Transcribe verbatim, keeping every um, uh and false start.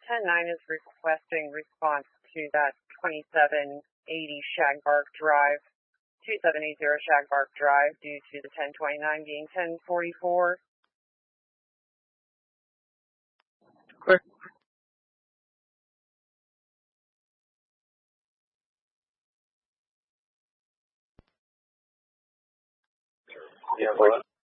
ten nine is requesting response to that twenty-seven eighty Shagbark Drive, two seven eight zero Shagbark Drive, due to the ten twenty-nine being ten forty-four. Clear. Yeah,